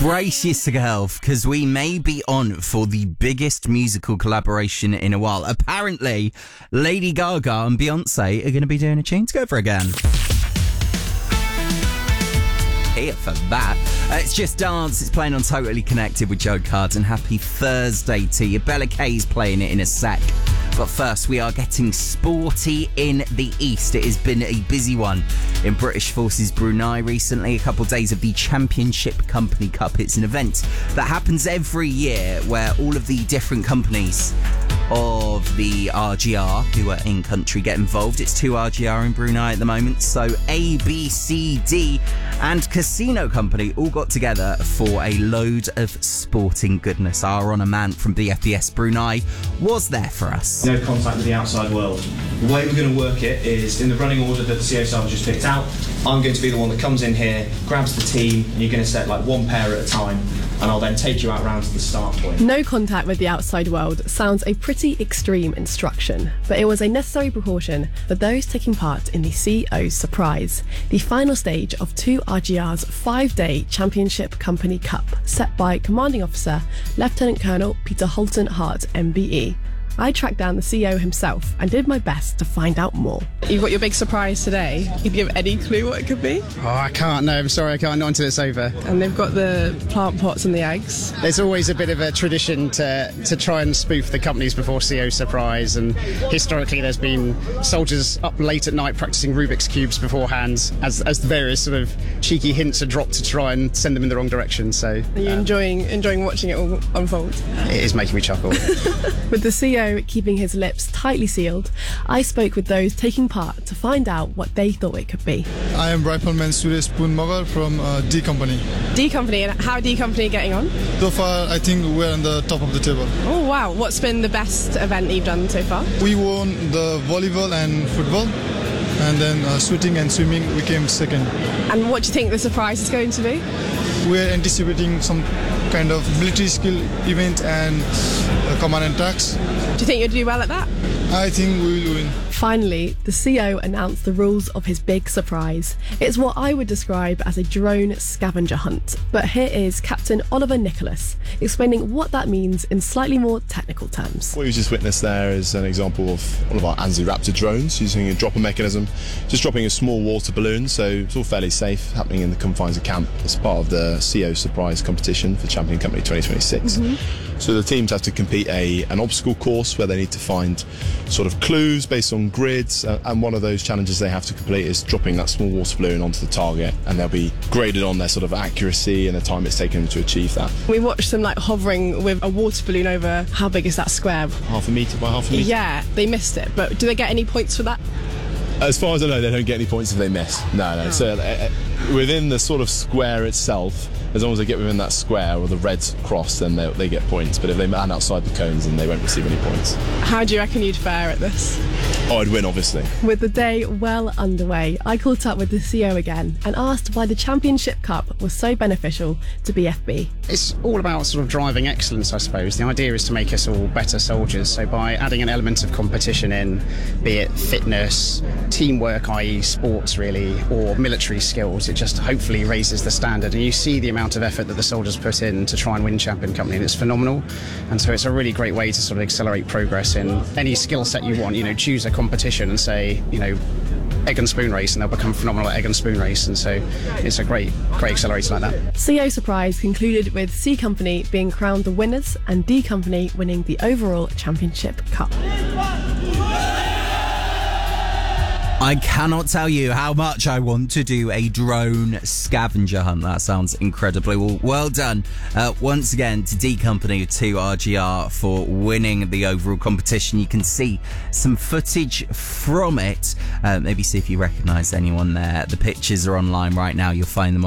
Brace yourself, because we may be on for the biggest musical collaboration in a while. Apparently, Lady Gaga and Beyonce are going to be doing a tune together again. Here for that. It's Just Dance. It's playing on Totally Connected with Joe Cards, and happy Thursday to you. Bella Kay's playing it in a sec. But first, we are getting sporty in the East. It has been a busy one in British Forces Brunei recently. A couple of days of the Championship Company Cup. It's an event that happens every year where all of the different companies of the RGR who are in country get involved. It's 2 RGR in Brunei at the moment. So A, B, C, D and Casino Company all got together for a load of sporting goodness. Our honour man from BFBS Brunei was there for us. No contact with the outside world. The way we're going to work it is in the running order that the CO staff just picked out. I'm going to be the one that comes in here, grabs the team, and you're going to set like one pair at a time, and I'll then take you out round to the start point. No contact with the outside world sounds a pretty extreme instruction, but it was a necessary precaution for those taking part in the CO Surprise, the final stage of 2 RGR's 5-day Championship Company Cup, set by Commanding Officer Lieutenant Colonel Peter Holton Hart, MBE. I tracked down the CEO himself and did my best to find out more. You've got your big surprise today. Can you give any clue what it could be? Oh, I can't. No, I'm sorry, I can't. Not until it's over. And they've got the plant pots and the eggs. There's always a bit of a tradition to try and spoof the companies before CO Surprise, and historically there's been soldiers up late at night practicing Rubik's Cubes beforehand as the various sort of cheeky hints are dropped to try and send them in the wrong direction. So Are you enjoying watching it all unfold? It is making me chuckle. With the CEO keeping his lips tightly sealed, I spoke with those taking part to find out what they thought it could be. I am Rifleman Suresh Punmagar from D Company. D Company, and how are D Company getting on? So far, I think we're on the top of the table. Oh wow, what's been the best event you've done so far? We won the volleyball and football, and then shooting and swimming we came second. And what do you think the surprise is going to be? We're anticipating some kind of military skill event and command and attacks. Do you think you'll do well at that? I think we will win. Finally, the CO announced the rules of his big surprise. It's what I would describe as a drone scavenger hunt. But here is Captain Oliver Nicholas explaining what that means in slightly more technical terms. What you just witnessed there is an example of one of our Anzu Raptor drones using a dropper mechanism, just dropping a small water balloon, so it's all fairly safe, happening in the confines of camp as part of the CO Surprise competition for Champion Company 2026. So the teams have to compete an obstacle course where they need to find sort of clues based on grids, and one of those challenges they have to complete is dropping that small water balloon onto the target, and they'll be graded on their sort of accuracy and the time it's taken them to achieve that. We watched them like hovering with a water balloon over, how big is that square? Half a metre by half a metre? Yeah, they missed it, but do they get any points for that? As far as I know, they don't get any points if they miss. No. So within the sort of square itself, as long as they get within that square or the red cross, then they get points. But if they land outside the cones, then they won't receive any points. How do you reckon you'd fare at this? Oh, I'd win, obviously. With the day well underway, I caught up with the CO again and asked why the Championship Cup was so beneficial to BFB. It's all about sort of driving excellence, I suppose. The idea is to make us all better soldiers. So by adding an element of competition in, be it fitness, teamwork, i.e. sports really, or military skills, it just hopefully raises the standard. And you see the amount of effort that the soldiers put in to try and win Champion Company, and it's phenomenal. And so it's a really great way to sort of accelerate progress in any skill set you want. Choose a competition and say, egg and spoon race, and they'll become phenomenal at egg and spoon race. And so it's a great accelerator like that. CO Surprise concluded with C Company being crowned the winners and D Company winning the overall Championship Cup. I cannot tell you how much I want to do a drone scavenger hunt. That sounds incredibly well done. Once again, to D Company 2 RGR for winning the overall competition. You can see some footage from it. Maybe see if you recognise anyone there. The pictures are online right now. You'll find them on